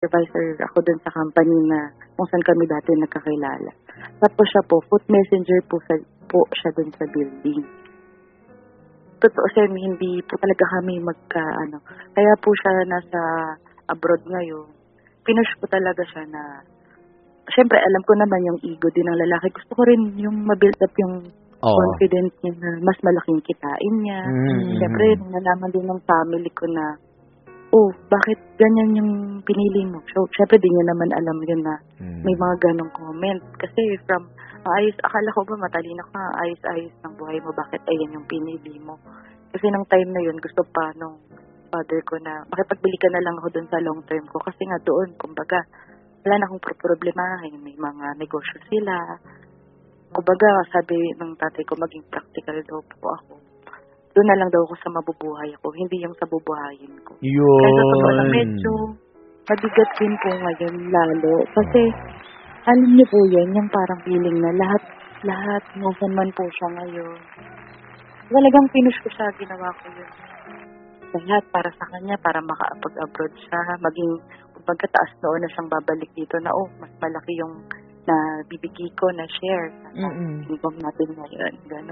supervisor ako dun sa company na kung saan kami dati nagkakilala. Tapos siya po, foot messenger po siya dun sa building. Totoo siya, hindi po talaga kami Kaya po siya nasa abroad ngayon. Pinush ko talaga siya na, syempre alam ko naman yung ego din ng lalaki. Gusto ko rin yung ma-build up yung confidence niya na mas malaking kitain niya. Syempre, nalaman din ng family ko na, bakit ganyan yung pinili mo? So, syempre, di niya naman alam yun na may mga ganong comment. Kasi akala ko ba matalino ka, ayos-ayos ng buhay mo, bakit ayan yung pinili mo? Kasi nung time na yun, gusto pa nung father ko na makipagbili ka na lang ako dun sa long term ko. Kasi nga doon, kumbaga, wala na akong problemahin. May mga negosyo sila. Kumbaga, sabi ng tatay ko, maging practical daw po ako. Doon na lang daw ako sa mabubuhay ako, hindi yung sa bubuhayin ko. Yun. Kaya sa totoo lang, medyo mabigat din po ngayon lalo. Kasi, alam niyo po yan, yung parang feeling na lahat, nasan man po siya ngayon. Talagang pinush ko siya, ginawa ko yun. Lahat para sa kanya, para makapag-abroad siya, maging, pagkataas noon na siyang babalik dito na, mas malaki yung na bibigay ko na share sa income natin ngayon. Gano'n.